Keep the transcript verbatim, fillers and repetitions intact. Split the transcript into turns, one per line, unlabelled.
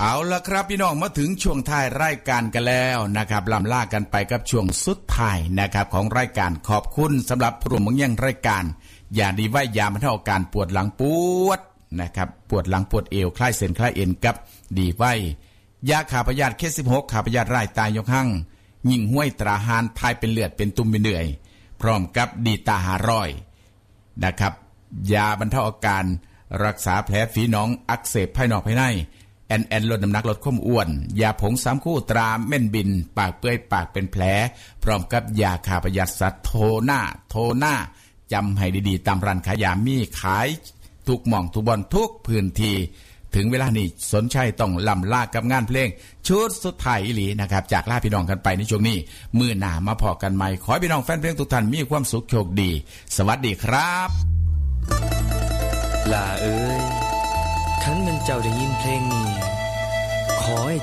เอาละครับพี่น้องมาถึงช่วงท้ายรายการกันแล้วนะครับล่ำลากันไปกับช่วงสุดท้ายนะครับของรายการขอบคุณสำหรับผู้ร่วมมือยังรายการยาดีไว้ยาบรรเทาอาการปวดหลังปวดนะครับปวดหลังปวดเอวคลายเส้นคลายเอ็นกับดีไว้ยาขาพยาธิเคสสิบหกขาพยาธิไร้ตายยกหั่งยิงห้วยตราหานทายเป็นเลือดเป็นตุ่มเป็นเหนื่อยพร้อมกับดีตาหาร้อยนะครับยาบรรเทาอาการรักษาแผลฝีหนองอักเสบภายนอกภายในแอนแอนลดน้ำหนักลดความอ้วนยาผงสามคู่ตราเม่นบินปากเปื่อยปากเป็นแผลพร้อมกับยาฆ่าพยาธิสัตว์โทน่าโทน่าจำให้ดีๆตามร้านขายยามีขายทุกหม่องทุกบอนทุกพื้นที่ถึงเวลานี้สนใจต้องล่ำลากับงานเพลงชุดสุดท้ายอีหลีนะครับจากลาพี่น้องกันไปในช่วงนี้มื้อหน้ามาพอกันใหม่ขอให้พี่น้องแฟนเพลงทุกท่านมีความสุขโชคดีสวัสดีครับ
ลาเอ้ยคันแม่นเจ้าได้ยินเพลงนี้ขอให้